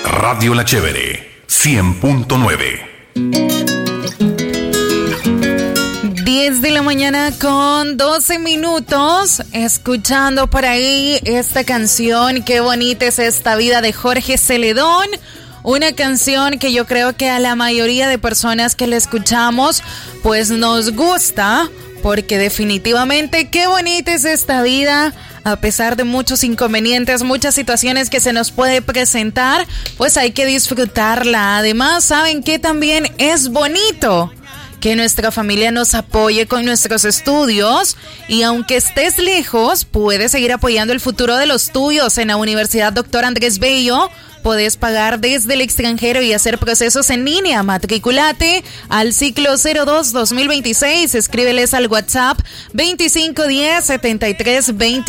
Radio La Chévere, 100.9. 10 de la mañana con 12 minutos, escuchando por ahí esta canción, Qué bonita es esta vida, de Jorge Celedón. Una canción que yo creo que a la mayoría de personas que la escuchamos, pues nos gusta, porque definitivamente qué bonita es esta vida. A pesar de muchos inconvenientes, muchas situaciones que se nos puede presentar, pues hay que disfrutarla. Además, ¿saben qué también es bonito? Que nuestra familia nos apoye con nuestros estudios, y aunque estés lejos, puedes seguir apoyando el futuro de los tuyos. En la Universidad Dr. Andrés Bello puedes pagar desde el extranjero y hacer procesos en línea. Matriculate al ciclo 02-2026. Escríbeles al WhatsApp 2510-7320.